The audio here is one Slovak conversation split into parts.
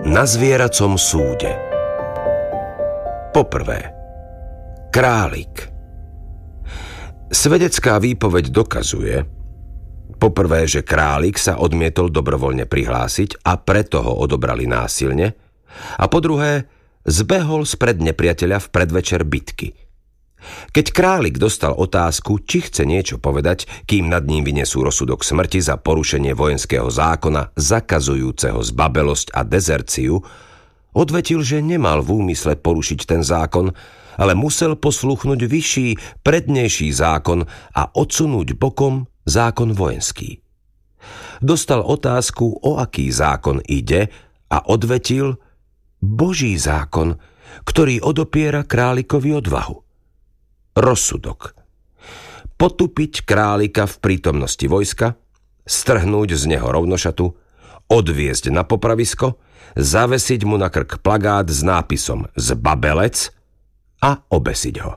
Na zvieracom súde. Poprvé, králik. Svedecká výpoveď dokazuje, poprvé, že králik sa odmietol dobrovoľne prihlásiť a preto ho odobrali násilne, a po druhé, zbehol spred nepriateľa v predvečer bitky. Keď králik dostal otázku, či chce niečo povedať, kým nad ním vyniesú rozsudok smrti za porušenie vojenského zákona zakazujúceho zbabelosť a dezerciu, odvetil, že nemal v úmysle porušiť ten zákon, ale musel posluchnúť vyšší, prednejší zákon a odsunúť bokom zákon vojenský. Dostal otázku, o aký zákon ide, a odvetil Boží zákon, ktorý odopiera králikovi odvahu. Rozsudok. Potupiť králika v prítomnosti vojska, strhnúť z neho rovnošatu, odviesť na popravisko, zavesiť mu na krk plagát s nápisom Zbabelec a obesiť ho.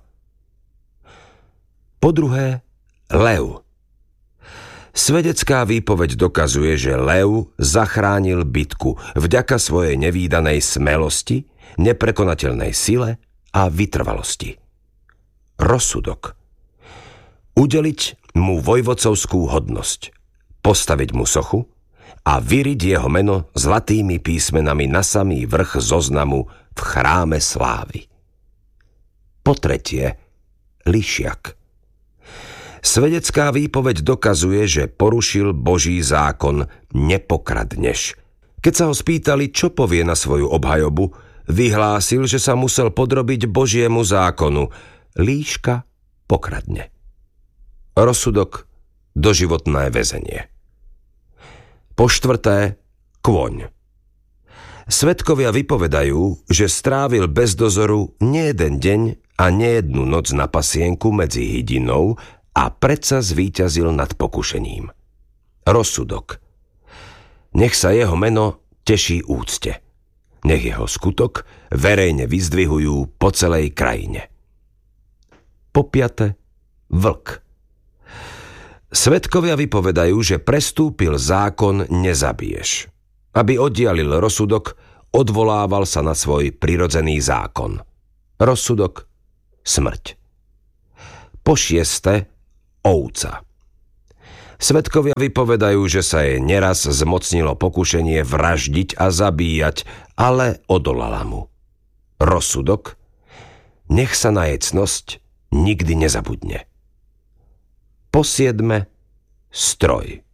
Po druhé, lev. Svedecká výpoveď dokazuje, že lev zachránil bitku vďaka svojej nevídanej smelosti, neprekonateľnej sile a vytrvalosti. Rozsudok. Udeliť mu vojvodcovskú hodnosť, postaviť mu sochu a vyriť jeho meno zlatými písmenami na samý vrch zoznamu v chráme slávy. Po tretie, lišiak. Svedecká výpoveď dokazuje, že porušil Boží zákon nepokradneš. Keď sa ho spýtali, čo povie na svoju obhajobu, vyhlásil, že sa musel podrobiť Božiemu zákonu. Líška pokradne. Rozsudok doživotné väzenie. Po štvrté, kôň. Svedkovia vypovedajú, že strávil bez dozoru nejeden deň a nejednu noc na pasienku medzi hydinou a predsa zvíťazil nad pokušením. Rozsudok. Nech sa jeho meno teší úcte. Nech jeho skutok verejne vyzdvihujú po celej krajine. Po piate, vlk. Svedkovia vypovedajú, že prestúpil zákon nezabiješ. Aby oddialil rozsudok, odvolával sa na svoj prirodzený zákon. Rozsudok, smrť. Po šieste, ovca. Svedkovia vypovedajú, že sa jej neraz zmocnilo pokušenie vraždiť a zabíjať, ale odolala mu. Rozsudok, nech sa na jej cnosť nikdy nezabudne. Po siedme, stroj.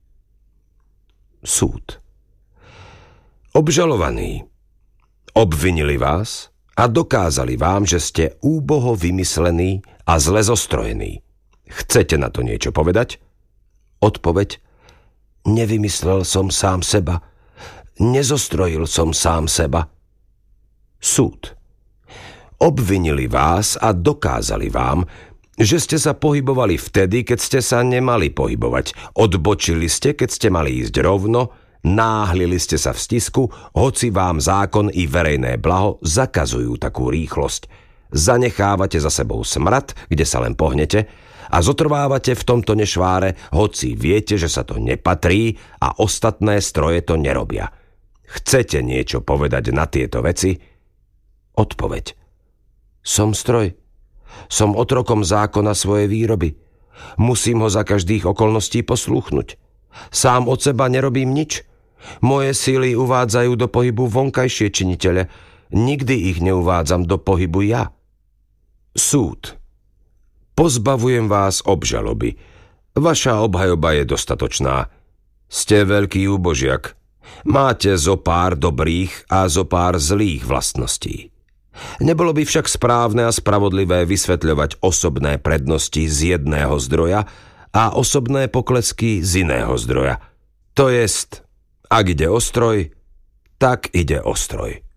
Súd. Obžalovaní. Obvinili vás a dokázali vám, že ste úboho vymyslení a zle zostrojení. Chcete na to niečo povedať? Odpoveď. Nevymyslel som sám seba. Nezostrojil som sám seba. Súd. Obvinili vás a dokázali vám, že ste sa pohybovali vtedy, keď ste sa nemali pohybovať. Odbočili ste, keď ste mali ísť rovno, náhlili ste sa v stisku, hoci vám zákon i verejné blaho zakazujú takú rýchlosť. Zanechávate za sebou smrad, kde sa len pohnete, a zotrvávate v tomto nešváre, hoci viete, že sa to nepatrí a ostatné stroje to nerobia. Chcete niečo povedať na tieto veci? Odpoveď. Som stroj. Som otrokom zákona svojej výroby. Musím ho za každých okolností poslúchnuť. Sám od seba nerobím nič. Moje síly uvádzajú do pohybu vonkajšie činitele. Nikdy ich neuvádzam do pohybu ja. Súd. Pozbavujem vás obžaloby. Vaša obhajoba je dostatočná. Ste veľký úbožiak. Máte zo pár dobrých a zo pár zlých vlastností. Nebolo by však správne a spravodlivé vysvetľovať osobné prednosti z jedného zdroja a osobné poklesky z iného zdroja. To jest, ak ide o stroj, tak ide o stroj.